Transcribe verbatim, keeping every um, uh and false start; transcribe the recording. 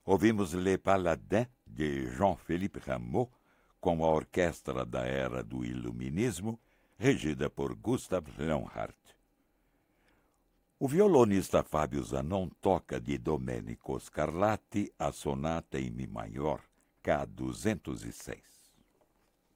Ouvimos Le Paladin, de Jean-Philippe Rameau, com a orquestra da era do Iluminismo, regida por Gustav Leonhardt. O violonista Fábio Zanon toca de Domenico Scarlatti a sonata em Mi maior, K duzentos e seis.